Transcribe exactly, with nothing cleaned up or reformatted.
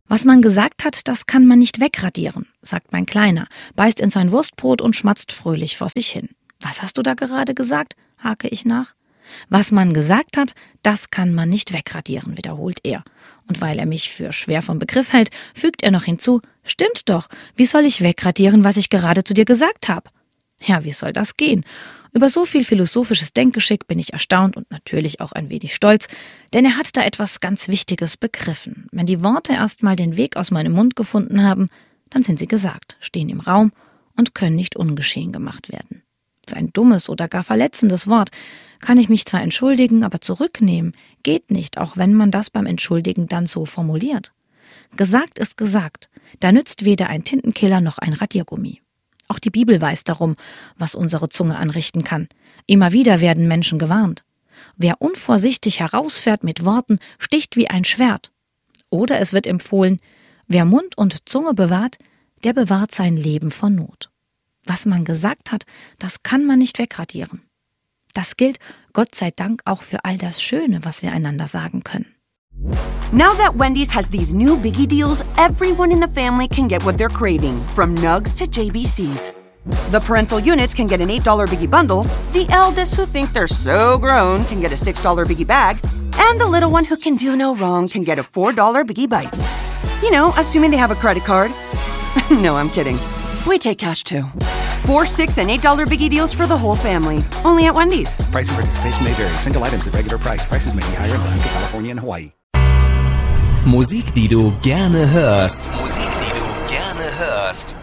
Was man gesagt hat, das kann man nicht wegradieren, sagt mein Kleiner, beißt in sein Wurstbrot und schmatzt fröhlich vor sich hin. Was hast du da gerade gesagt? Hake ich nach. Was man gesagt hat, das kann man nicht wegradieren, wiederholt er. Und weil er mich für schwer vom Begriff hält, fügt er noch hinzu, stimmt doch, wie soll ich wegradieren, was ich gerade zu dir gesagt habe? Ja, wie soll das gehen? Über so viel philosophisches Denkgeschick bin ich erstaunt und natürlich auch ein wenig stolz, denn er hat da etwas ganz Wichtiges begriffen. Wenn die Worte erstmal den Weg aus meinem Mund gefunden haben, dann sind sie gesagt, stehen im Raum und können nicht ungeschehen gemacht werden. Für ein dummes oder gar verletzendes Wort kann ich mich zwar entschuldigen, aber zurücknehmen geht nicht, auch wenn man das beim Entschuldigen dann so formuliert. Gesagt ist gesagt, da nützt weder ein Tintenkiller noch ein Radiergummi. Auch die Bibel weiß darum, was unsere Zunge anrichten kann. Immer wieder werden Menschen gewarnt. Wer unvorsichtig herausfährt mit Worten, sticht wie ein Schwert. Oder es wird empfohlen, wer Mund und Zunge bewahrt, der bewahrt sein Leben vor Not. Was man gesagt hat, das kann man nicht wegradieren. Das gilt, Gott sei Dank, auch für all das Schöne, was wir einander sagen können. Now that Wendy's has these new Biggie deals, everyone in the family can get what they're craving, from Nugs to J B Cs. The parental units can get an eight dollar Biggie bundle, the eldest who think they're so grown can get a six dollar Biggie bag, and the little one who can do no wrong can get a four dollar Biggie Bites. You know, assuming they have a credit card. No, I'm kidding. We take cash too. Four, six, and eight dollar Biggie deals for the whole family. Only at Wendy's. Price and participation may vary. Single items at regular price. Prices may be higher in Alaska, California, and Hawaii. Musik, die du gerne hörst. Musik, die du gerne hörst.